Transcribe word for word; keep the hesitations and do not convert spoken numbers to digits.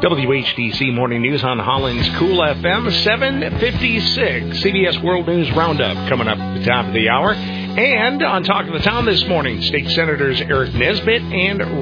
W H D C Morning News on Holland's Cool F M, seven fifty-six. C B S World News Roundup coming up at the top of the hour. And on Talk of the Town this morning, State Senators Eric Nesbitt and